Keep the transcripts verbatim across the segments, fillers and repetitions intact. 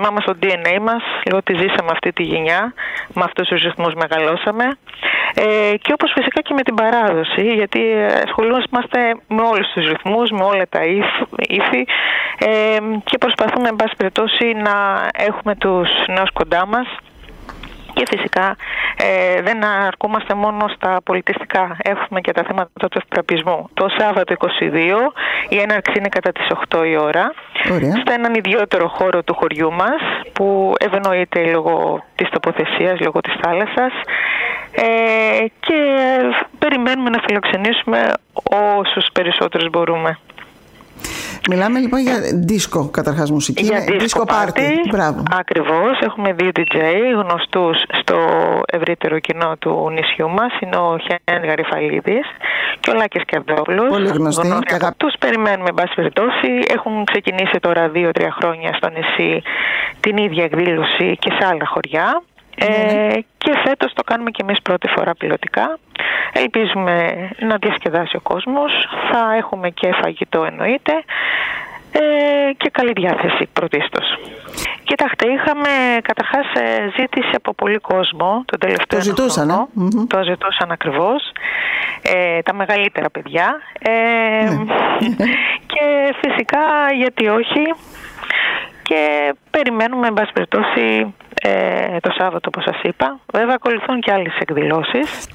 όνομά μας, στο ντι εν έι μας, λίγο ότι ζήσαμε αυτή τη γενιά, με αυτούς τους ρυθμούς μεγαλώσαμε. Ε, και όπως φυσικά και με την παράδοση, γιατί ασχολούμαστε με όλους τους ρυθμούς, με όλα τα ύφη ε, και προσπαθούμε, εν πάση περιπτώσει, να έχουμε τους νέους κοντά μας. Και φυσικά ε, δεν αρκούμαστε μόνο στα πολιτιστικά. Έχουμε και τα θέματα του ευπρεπισμού. Το Σάββατο είκοσι δύο η έναρξη είναι κατά τις οκτώ η ώρα. Ωραία. Σε έναν ιδιαίτερο χώρο του χωριού μας, που ευνοείται λόγω της τοποθεσίας, λόγω της θάλασσας. Ε, και περιμένουμε να φιλοξενήσουμε όσους περισσότερους μπορούμε. Μιλάμε λοιπόν για δίσκο, καταρχάς μουσική. Για δίσκο πάρτι. Ακριβώς. Έχουμε δύο ντι τζέι γνωστούς στο ευρύτερο κοινό του νησιού μας. Είναι ο Χέν Γαριφαλίδης και ο Λάκης Κερδόπουλος. Πολύ γνωστοί. Αγα... Τους περιμένουμε, εν πάση περιπτώσει. Έχουν ξεκινήσει τώρα δύο-τρία χρόνια στο νησί την ίδια εκδήλωση και σε άλλα χωριά. Ε, mm. Και φέτος το κάνουμε και εμείς πρώτη φορά πιλωτικά. Ελπίζουμε να διασκεδάσει ο κόσμος. Θα έχουμε και φαγητό, εννοείται, ε, και καλή διάθεση πρωτίστως. Κοιτάξτε, είχαμε καταρχάς ζήτηση από πολύ κόσμο τον τελευταίο το ζητούσαν, χρόνο. Ε? Mm-hmm. Το ζητούσαν ακριβώς. Ε, τα μεγαλύτερα παιδιά. Ε, mm. Και φυσικά, γιατί όχι. Και περιμένουμε, εν πάση περιπτώσει, ε, το Σάββατο, όπως σας είπα. Βέβαια, ακολουθούν και άλλες εκδηλώσεις.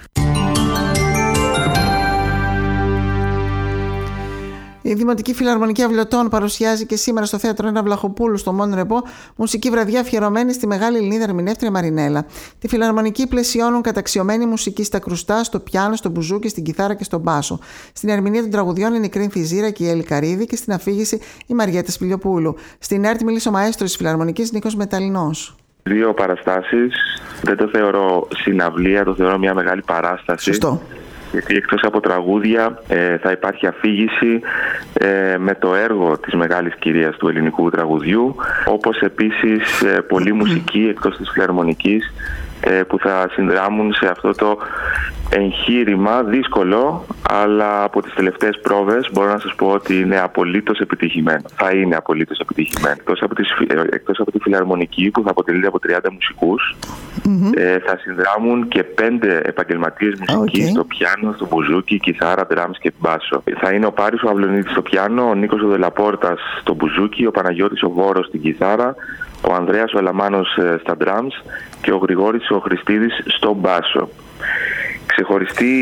Η Δημοτική Φιλαρμονική Αυλωτών παρουσιάζει και σήμερα στο θέατρο Ένα Βλαχοπούλου στο Μον Ρεπό μουσική βραδιά αφιερωμένη στη μεγάλη Ελληνίδα ερμηνεύτρια Μαρινέλα. Τη Φιλαρμονική πλαισιώνουν καταξιωμένη μουσική στα κρουστά, στο πιάνο, στο μπουζούκι, στην κιθάρα και στον μπάσο. Στην ερμηνεία των τραγουδιών είναι η Κρίνθη Ζήρα και η Έλλη Καρύδη και στην αφήγηση η Μαριέτα Σπηλιοπούλου. Στην ΕΡΤ μίλησε ο μαέστρος της Φιλαρμονικής Νίκος Μεταλλινός. Δύο παραστάσεις. Δεν το θεωρώ συναυλία, το θεωρώ μια μεγάλη παράσταση. Σωστό. Γιατί εκτός από τραγούδια ε, θα υπάρχει αφήγηση ε, με το έργο της μεγάλης κυρίας του ελληνικού τραγουδιού, όπως επίσης ε, πολλή μουσική εκτός της φιλαρμονικής ε, που θα συνδράμουν σε αυτό το εγχείρημα δύσκολο, αλλά από τις τελευταίες πρόβες μπορώ να σας πω ότι είναι απολύτως επιτυχημένο. Θα είναι απολύτως επιτυχημένο. Εκτός από, τις, εκτός από τη φιλαρμονική που θα αποτελείται από τριάντα μουσικούς, mm-hmm. ε, θα συνδράμουν και πέντε επαγγελματίες μουσικής okay. στο πιάνο, στο μπουζούκι, κιθάρα, drums και μπάσο. Θα είναι ο Πάρης ο Αυλονίτης στο πιάνο, ο Νίκος ο Δελαπόρτας στο μπουζούκι, ο Παναγιώτης ο Βόρος στην κιθάρα, ο Ανδρέας ο Αλαμάνος στα drums και ο Γρηγόρης ο Χριστίδης στο μπάσο. Ξεχωριστή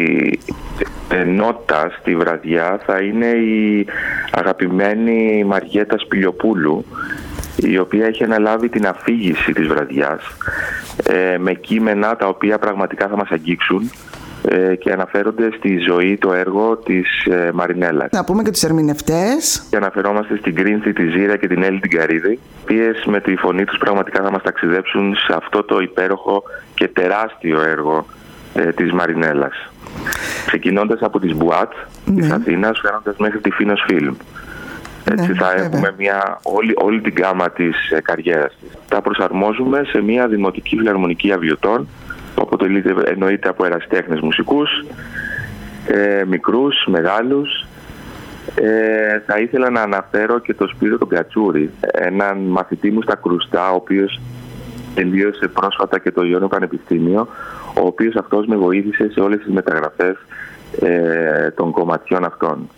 νότα στη βραδιά θα είναι η αγαπημένη Μαριέτα Σπηλιοπούλου, η οποία έχει αναλάβει την αφήγηση της βραδιάς ε, με κείμενα τα οποία πραγματικά θα μας αγγίξουν ε, και αναφέρονται στη ζωή, το έργο της ε, Μαρινέλας. Να πούμε και τους ερμηνευτές. Και αναφερόμαστε στην Κρίνθη, τη Ζήρα και την Έλλη την Καρύδη, οι οποίες με τη φωνή τους πραγματικά θα μας ταξιδέψουν σε αυτό το υπέροχο και τεράστιο έργο ε, της Μαρινέλας. Ξεκινώντας από τις Μπουάτ ναι. της Αθήνας, φέροντας μέχρι τη Φίνος Φιλμ. Έτσι ναι, θα βέβαια. Έχουμε μια, όλη, όλη την γκάμα της ε, καριέρας της. Τα προσαρμόζουμε σε μια δημοτική φιλαρμονική Αυλωτών που αποτελείται εννοείται από ερασιτέχνες μουσικούς, ε, μικρούς, μεγάλους. Ε, θα ήθελα να αναφέρω και τον Σπύρο τον Κατσούρη, έναν μαθητή μου στα κρουστά, ο οποίος τελείωσε πρόσφατα και το Ιόνιο Πανεπιστήμιο, ο οποίος αυτός με βοήθησε σε όλες τις μεταγραφές ε, των κομματιών αυτών.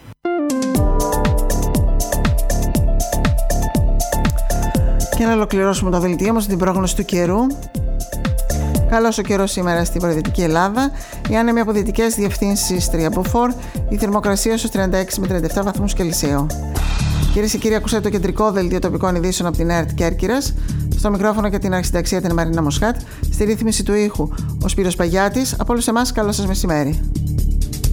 Και να ολοκληρώσουμε το δελτίο μας με την πρόγνωση του καιρού. Καλός ο καιρός σήμερα στην βορειοδυτική Ελλάδα. Οι άνεμοι από δυτικές διευθύνσεις τρία από φορ. Η θερμοκρασία στους τριάντα έξι με τριάντα επτά βαθμούς Κελσίου. Κυρίες και κύριοι, ακούσατε το κεντρικό δελτίο τοπικών ειδήσεων από την ΕΡΤ Κέρκυρας. Στο μικρόφωνο και την αρχισυνταξία την Μαρίνα Μοσχάτ. Στη ρύθμιση του ήχου ο Σπύρος Παγιάτης. Από όλους εμάς, καλό σας μεσημέρι.